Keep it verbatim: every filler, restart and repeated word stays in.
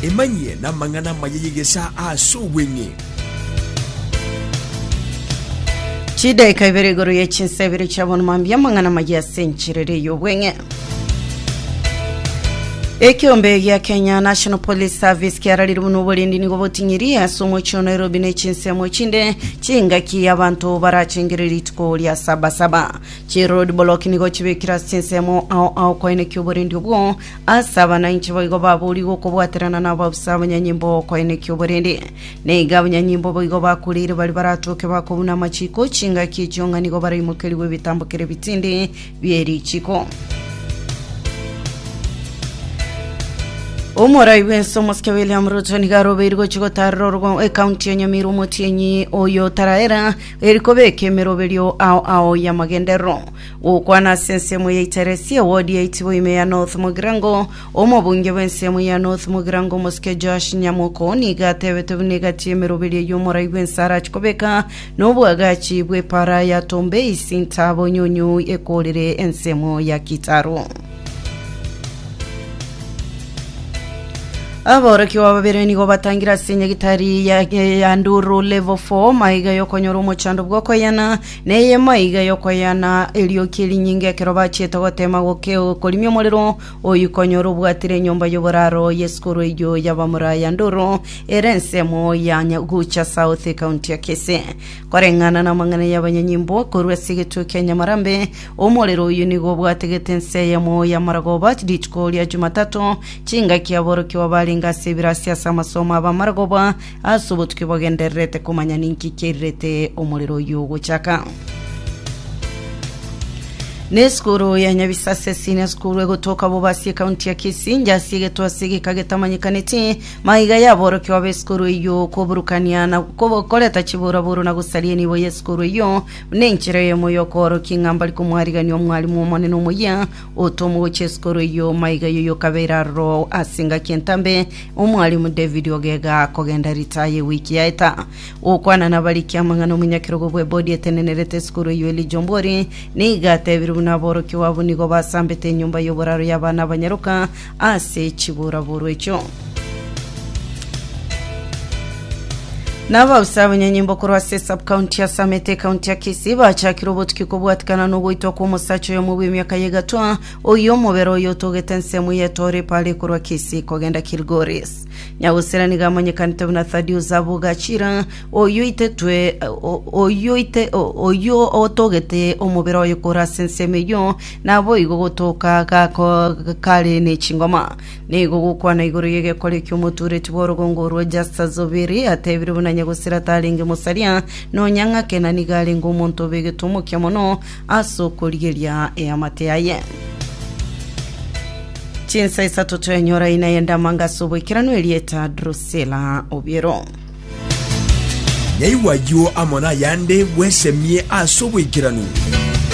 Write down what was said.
emanye na mangana mayegesa aso wenye Chida ikaibere goro ye chinsebere chabon mambia mangana magia senchirere yo wenye Ekiombe ya Kenya National Police Service kiarari runo bolindi nigo botinyiria somo cho Nairobi ne chinsemo chinde chinga ki abantu barachingiriri tuko lya saba saba chi road block nigo chibekira chinsemo au au koine kyoborindi ubwo asaba na inchi boigo babuli go kubwaterana na babusaba nyanyimbo koine kyoborindi ne igabanya nyimbo boigo bakulire bali baratoke bakobuna machiko chinga ki chonga nigo barayimukeli we bitambukire bitindi bieri chiko Omora iwenso moske William Ruto nigaro beirgo chigo tarorgo e county ya Nyamiru motienyi oyo taraera erikobe kemeroberio ao ao ya magendero ukwana sensemo ya iteresia wodi ya itibo ime ya North Mugirango omo bunge wensemo ya North Mugirango moske Josh Nyamoko niga tewetu negati emeroberio yomora iwensara chikobeka nobu agachi bwe para ya tombe isintabo nyonyo ekolire ensemo ya Kitaro Abora kiwa babere nigo batangira senya gitari ya, ya nduru level four maiga yokonyoro mochando bwoko yana neye maiga yokoyana elio kili nyinge keroba chieto gotema gokeo kolimyo molero oyukonyoro bwatire nyomba yoboraro yeskuru ejo yabamura ya nduru erensemo ya Nyagucha South County ya Kese korengana na mangana yabanyanyimbo korwe sigetu Kenya Marambe omolero yunigo bwategetense ya mo ya Maragoba ditko ya Jumatatu chinga kiaboro kiwa bali Ngasibira siasa masoma abamaragoba asubutuke bagenderete kumanya ninki kirete omuliro yugo chaka Neskuru ya Nyabisase sine skuru ego toka bobasi county ya Kisinja sige to sige kagetamanykaneti maiga ya boro kiwa beskuru yo koburukania na kobo koleta chibura buru na gusalie ni boye skuru yo nenchire yo moyo koro kingamba likumwariga ni omwalimu monene moya otomo cheskuru yo maiga yo kabera ro asinga kentambe omwalimu David Ogega kogenda ritaye wiki yaita okwana nabaliki amangano munyakirogo bwe body etenenerete skuru yo elijombori ni gate Naboro kiwabu nigo basambete nyumba yoboraro yabana banyaruka ase chibura buru echo Nava usaba nyanyimbo kurwase sub county ya Samete county ya Kisiba cha kirobot kikobwatikana no goito ko musacho yo mu bimyaka yegatwa oyo mubero yo togetense mu yetore pale kurwa Kisi kogenda Kilgoris Nyawusera nigamanye kanite na Thadiu Zabuga chira oyo itetwe oyo ite oyo otogete omubero yo kurasense yo nabo igogotoka kako kale ne chingoma nego gukwana igoro yege kole cyumuture tiborogongo Justice Zobiri atebiri Nyagusira talinge musalia no nyanga kena nigale ngo muntu begetumo kyamono aso kolgelia e amateaye Chinsa isatoto enyora inayenda manga sobo kirano elieta Drusela Obiero Nyaiwa yo amona yande wesemie aso bwikirano